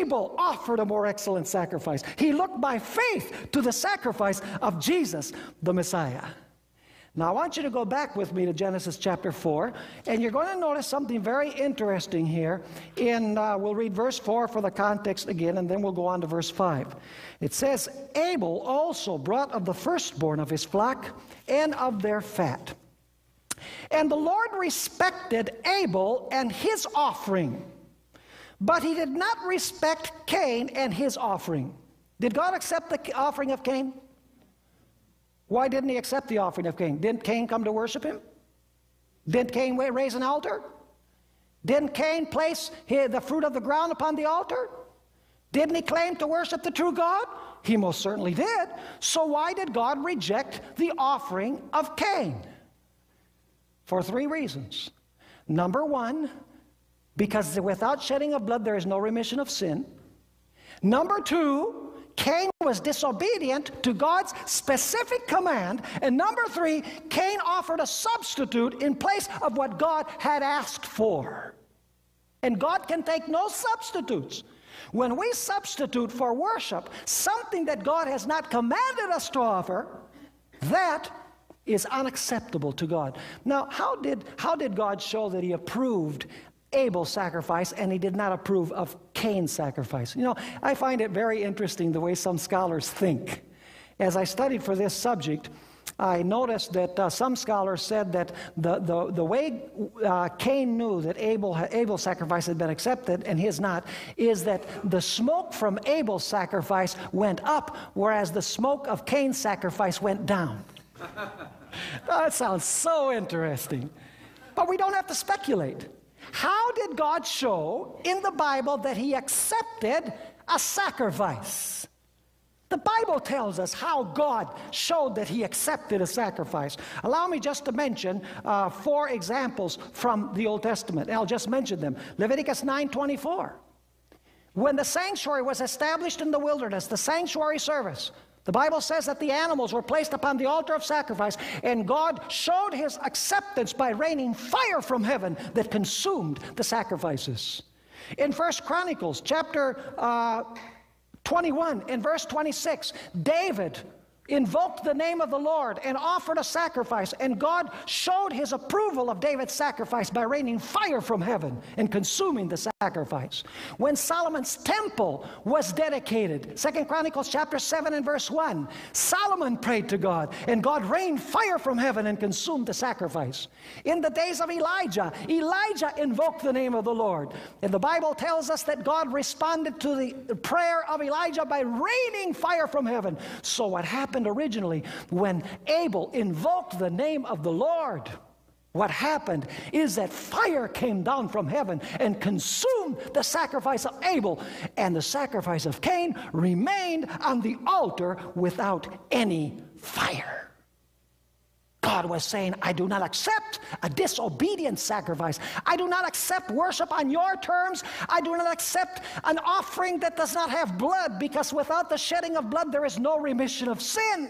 Abel offered a more excellent sacrifice. He looked by faith to the sacrifice of Jesus, the Messiah. Now, I want you to go back with me to Genesis chapter 4, and you're going to notice something very interesting here. We'll read verse 4 for the context again, and then we'll go on to verse 5. It says, Abel also brought of the firstborn of his flock and of their fat. And the Lord respected Abel and his offering, but he did not respect Cain and his offering. Did God accept the offering of Cain? Why didn't he accept the offering of Cain? Didn't Cain come to worship him? Didn't Cain raise an altar? Didn't Cain place the fruit of the ground upon the altar? Didn't he claim to worship the true God? He most certainly did. So why did God reject the offering of Cain? For 3 reasons. Number 1, because without shedding of blood there is no remission of sin. Number 2, Cain was disobedient to God's specific command. And number 3, Cain offered a substitute in place of what God had asked for. And God can take no substitutes. When we substitute for worship something that God has not commanded us to offer, that is unacceptable to God. Now, how did God show that he approved Abel's sacrifice and he did not approve of Cain's sacrifice? You know, I find it very interesting the way some scholars think. As I studied for this subject, I noticed that some scholars said that the way Cain knew that Abel's sacrifice had been accepted and his not is that the smoke from Abel's sacrifice went up, whereas the smoke of Cain's sacrifice went down. That sounds so interesting. But we don't have to speculate. How did God show in the Bible that he accepted a sacrifice? The Bible tells us how God showed that he accepted a sacrifice. Allow me just to mention 4 examples from the Old Testament. And I'll just mention them. Leviticus 9:24. When the sanctuary was established in the wilderness, the sanctuary service, the Bible says that the animals were placed upon the altar of sacrifice, and God showed his acceptance by raining fire from heaven that consumed the sacrifices. In 1 Chronicles chapter 21 and verse 26, David invoked the name of the Lord and offered a sacrifice, and God showed his approval of David's sacrifice by raining fire from heaven and consuming the sacrifice. When Solomon's temple was dedicated, 2 Chronicles chapter 7 and verse 1, Solomon prayed to God, and God rained fire from heaven and consumed the sacrifice. In the days of Elijah, Elijah invoked the name of the Lord, and the Bible tells us that God responded to the prayer of Elijah by raining fire from heaven. So what happened originally when Abel invoked the name of the Lord? What happened is that fire came down from heaven and consumed the sacrifice of Abel, and the sacrifice of Cain remained on the altar without any fire. God was saying, I do not accept a disobedient sacrifice. I do not accept worship on your terms. I do not accept an offering that does not have blood, because without the shedding of blood there is no remission of sin.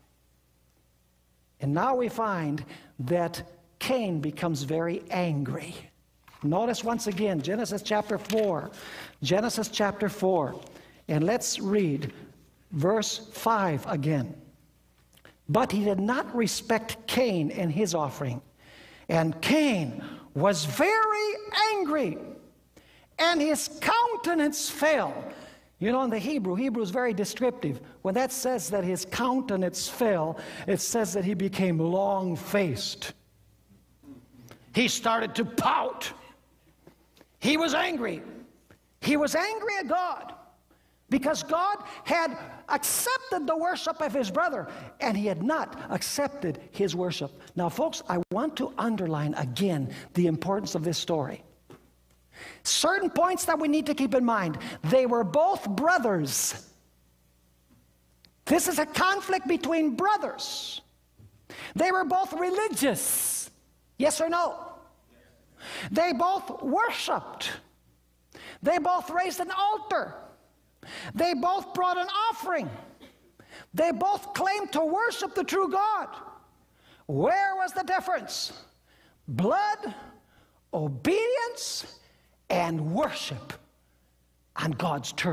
And now we find that Cain becomes very angry. Notice once again Genesis chapter 4. Genesis chapter 4. And let's read verse 5 again. But he did not respect Cain and his offering. And Cain was very angry, and his countenance fell. You know, in the Hebrew is very descriptive. When that says that his countenance fell, it says that he became long-faced. He started to pout. He was angry. He was angry at God, because God had accepted the worship of his brother, and he had not accepted his worship. Now, folks, I want to underline again the importance of this story. Certain points that we need to keep in mind. They were both brothers. This is a conflict between brothers. They were both religious. Yes or no? They both worshiped. They both raised an altar. They both brought an offering. They both claimed to worship the true God. Where was the difference? Blood, obedience, and worship. on God's terms.